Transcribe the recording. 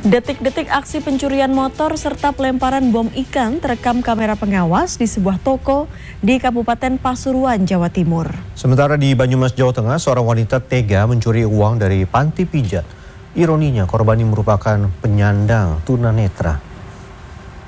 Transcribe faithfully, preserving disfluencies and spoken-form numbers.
Detik-detik aksi pencurian motor serta pelemparan bom ikan terekam kamera pengawas di sebuah toko di Kabupaten Pasuruan, Jawa Timur. Sementara di Banyumas, Jawa Tengah, seorang wanita tega mencuri uang dari panti pijat. Ironinya, korban ini merupakan penyandang tunanetra.